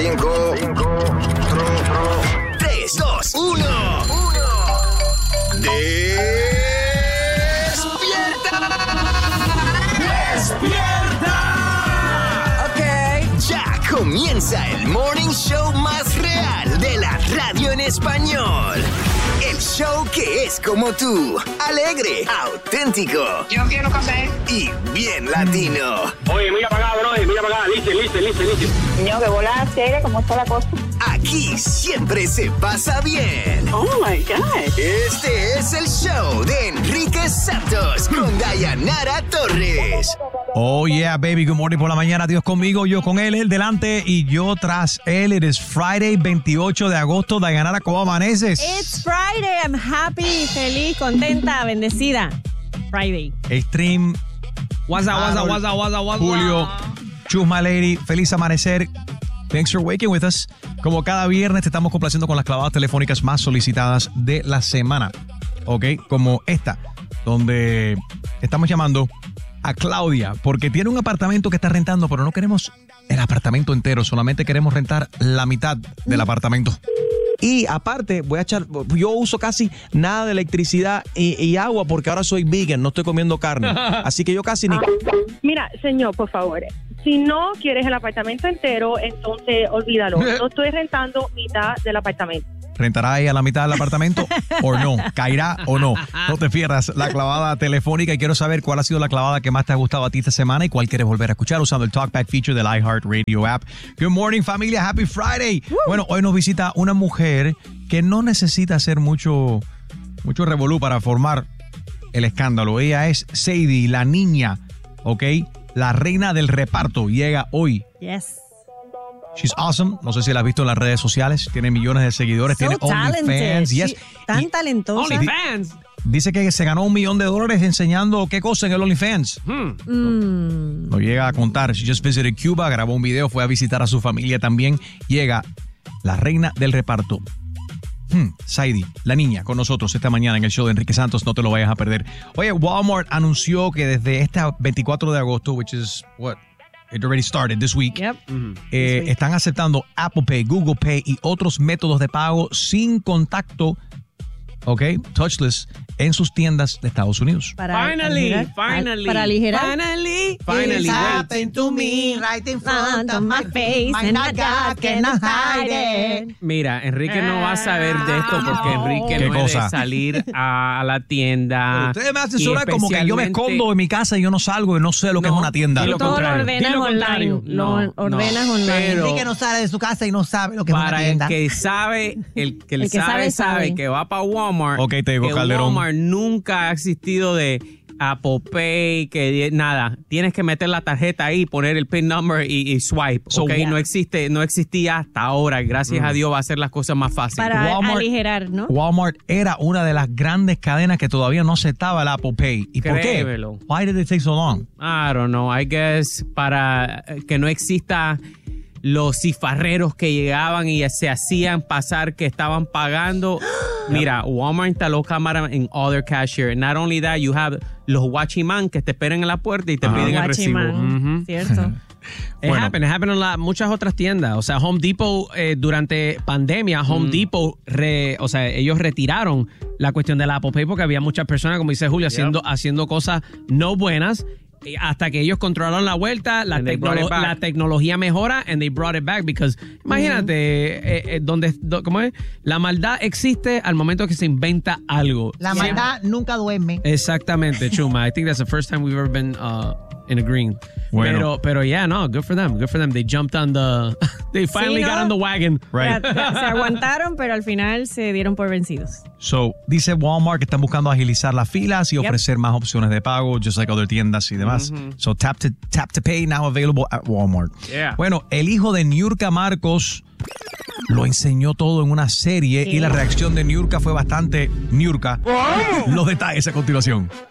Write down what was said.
5, 3, 2, 1. ¡Despierta! Ok. Ya comienza el morning show más real de la radio en español. El show que es como tú, alegre, auténtico. Yo quiero café. Y bien latino. Oye, mira para acá, bro, mira para acá, listen. Niño, que bola seria, ¿cómo está la cosa? Aquí siempre se pasa bien. Oh, my God. Este es el show de Enrique Santos con Dayanara Torres. Oh yeah, baby, good morning por la mañana. Dios conmigo, yo con él delante y yo tras él. It is Friday, 28 de agosto. Dayanara, ¿cómo amaneces? It's Friday. I'm happy, feliz, contenta, bendecida. Friday. Extreme. What's up? Julio, Choose My Lady, feliz amanecer. Thanks for waking with us. Como cada viernes te estamos complaciendo con las clavadas telefónicas más solicitadas de la semana. ¿Ok? Como esta, donde estamos llamando a Claudia porque tiene un apartamento que está rentando, pero no queremos el apartamento entero, solamente queremos rentar la mitad del apartamento. Y aparte, yo uso casi nada de electricidad y agua porque ahora soy vegan, no estoy comiendo carne. Así que yo casi ni... Mira, señor, por favor, si no quieres el apartamento entero, entonces olvídalo. No estoy rentando mitad del apartamento. ¿Rentará ella la mitad del apartamento o no? ¿Caerá o no? No te pierdas la clavada telefónica y quiero saber cuál ha sido la clavada que más te ha gustado a ti esta semana y cuál quieres volver a escuchar usando el Talkback feature del iHeartRadio app. Good morning, familia. Happy Friday. Bueno, hoy nos visita una mujer que no necesita hacer mucho revolú para formar el escándalo. Ella es Sadie, la niña, ¿ok? La reina del reparto. Llega hoy. Yes. She's awesome. No sé si la has visto en las redes sociales. Tiene millones de seguidores. So tiene OnlyFans. Yes. Tan talentosa. OnlyFans. Dice que se ganó $1 millón enseñando qué cosa en el OnlyFans. No llega a contar. She just visited Cuba, grabó un video, fue a visitar a su familia también. Llega la reina del reparto. Sadie, la niña, con nosotros esta mañana en el show de Enrique Santos. No te lo vayas a perder. Oye, Walmart anunció que desde este 24 de agosto, which is what? It already started this week. Yep. Están aceptando Apple Pay, Google Pay y otros métodos de pago sin contacto, ¿ok? Touchless, en sus tiendas de Estados Unidos. Finally. Para aligerar. Finally. happened to me right in front of my face and I just cannot hide it. Mira, Enrique no va a saber de esto porque Enrique ¿Qué no cosa? es de salir a la tienda. Ustedes me hacen sonar como que yo me escondo en mi casa y yo no salgo y no sé lo que es una tienda. Dilo Todo lo contrario. ordenas Dilo online. contrario. Lo ordenas online. Pero Enrique no sale de su casa y no sabe lo que es una para tienda. el que sabe, el que El que sabe, sabe que va para Walmart. Ok, te digo, que Calderón. Walmart nunca ha existido de Apple Pay, nada. Tienes que meter la tarjeta ahí, poner el PIN number y swipe. So, Ok, yeah. no existía hasta ahora. Gracias a Dios va a hacer las cosas más fáciles. Para Walmart- aligerar, ¿no? Walmart era una de las grandes cadenas que todavía no aceptaba el Apple Pay. ¿Y por qué? Créemelo. Why did it take so long? I don't know. I guess para que no exista los cifarreros que llegaban y se hacían pasar que estaban pagando. Mira, Walmart instaló cámaras en all their cashier. Not only that, you have los watchman que te esperan en la puerta y te piden el recibo. Guachimán, ¿cierto? It happened en muchas otras tiendas. O sea, Home Depot, durante pandemia, Home Depot, ellos retiraron la cuestión del Apple Pay porque había muchas personas, como dice Julio, haciendo cosas no buenas. Hasta que ellos controlaron la vuelta, la tecnología mejora, and they brought it back because imagínate ¿cómo es? La maldad existe al momento que se inventa algo. La maldad nunca duerme. Exactamente, Chuma. I think that's the first time we've ever been in agreeing. Bueno. Pero yeah, no, good for them. Good for them. They jumped on they finally got on the wagon. Right. Se aguantaron, pero al final se dieron por vencidos. So, dice Walmart que están buscando agilizar las filas y ofrecer más opciones de pago, just like other tiendas y demás. So, tap to pay now available at Walmart. Yeah. Bueno, el hijo de Niurka Marcos lo enseñó todo en una serie y la reacción de Niurka fue bastante Niurka. Los detalles a continuación.